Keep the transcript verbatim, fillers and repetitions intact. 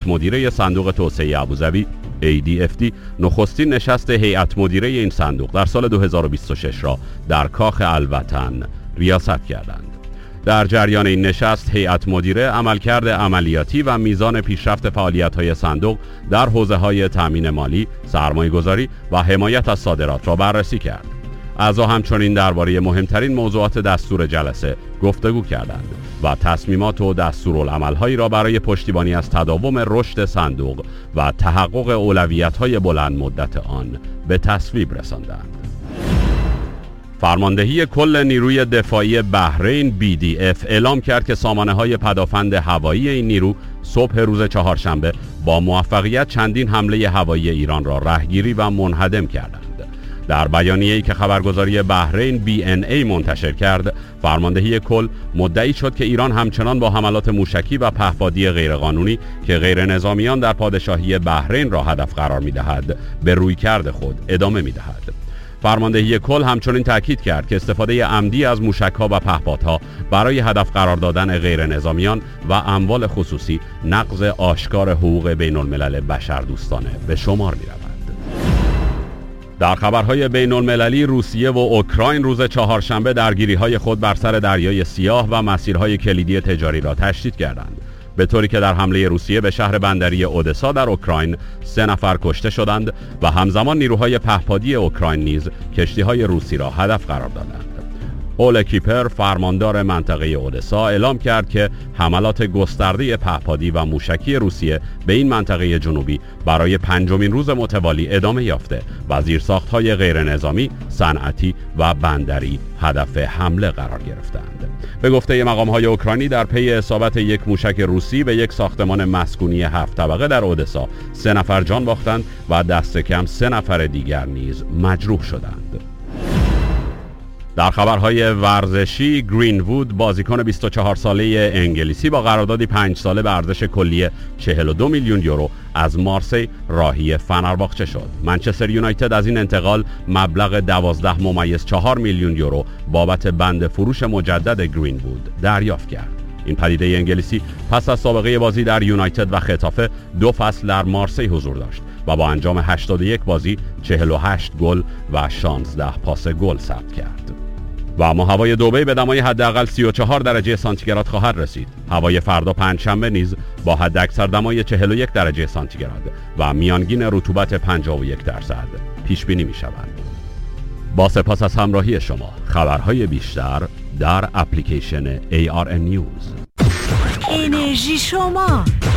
مدیره صندوق توسعه ابوظبی ای دی اف دی نخستین نشست هیئت مدیره این صندوق در سال دو هزار و بیست و شش را در کاخ الوطن ریاست کردند. در جریان این نشست هیئت مدیره عملکرد عملیاتی و میزان پیشرفت فعالیت‌های صندوق در حوزه‌های تامین مالی، سرمایه‌گذاری و حمایت از صادرات را بررسی کرد. اعضا همچنین درباره مهمترین موضوعات دستور جلسه گفتگو کردند و تصمیمات و دستورالعمل‌هایی را برای پشتیبانی از تداوم رشد صندوق و تحقق اولویت‌های بلند مدت آن به تصویب رساندند. فرماندهی کل نیروی دفاعی بحرین بی دی اف اعلام کرد که سامانه‌های پدافند هوایی این نیرو صبح روز چهارشنبه با موفقیت چندین حمله هوایی ایران را رهگیری و منهدم کردند. در بیانیه‌ای که خبرگزاری بحرین بی ان ای منتشر کرد، فرماندهی کل مدعی شد که ایران همچنان با حملات موشکی و پهپادی غیرقانونی که غیر نظامیان در پادشاهی بحرین را هدف قرار می‌دهد، به رویکرد خود ادامه می‌دهد. فرماندهی کل همچنین تاکید کرد که استفاده عمدی از موشک‌ها و پهپادها برای هدف قرار دادن غیر نظامیان و اموال خصوصی نقض آشکار حقوق بین الملل بشردوستانه به شمار می‌رود. در خبرهای بین المللی، روسیه و اوکراین روز چهارشنبه درگیری‌های خود بر سر دریای سیاه و مسیرهای کلیدی تجاری را تشدید کردند، به طوری که در حمله روسیه به شهر بندری اودسا در اوکراین سه نفر کشته شدند و همزمان نیروهای پهپادی اوکراین نیز کشتی‌های روسی را هدف قرار دادند. اول کیپر، فرماندار منطقه اودسا، اعلام کرد که حملات گسترده پهپادی و موشکی روسیه به این منطقه جنوبی برای پنجمین روز متوالی ادامه یافته و زیرساخت‌های غیر نظامی، صنعتی و بندری هدف حمله قرار گرفتند. به گفته مقام‌های اوکراینی، در پی اصابت یک موشک روسی به یک ساختمان مسکونی هفت طبقه در اودسا، سه نفر جان باختند و دست کم سه نفر دیگر نیز مجروح شدند. در خبرهای ورزشی، گرین‌وود، بازیکن بیست و چهار ساله انگلیسی با قراردادی پنج ساله به ارزش کلی چهل و دو میلیون یورو از مارسی راهی فنرباغچه شد. منچستر یونایتد از این انتقال مبلغ دوازده ممیز چهار میلیون یورو بابت بند فروش مجدد گرین‌وود دریافت کرد. این پدیده انگلیسی پس از سابقه بازی در یونایتد و خطافه دو فصل در مارسی حضور داشت و با انجام هشتاد و یک بازی چهل و هشت گل و شانزده پاس گل ثبت کرد. و اما هوای دبی به دمای حداقل سی و چهار درجه سانتیگراد خواهد رسید. هوای فردا پنجشنبه نیز با حداکثر دمای چهل و یک درجه سانتیگراد و میانگین رطوبت پنجاه و یک درصد پیش بینی می شود. با سپاس از همراهی شما. خبرهای بیشتر در اپلیکیشن ای آر ان نیوز. انرژی شما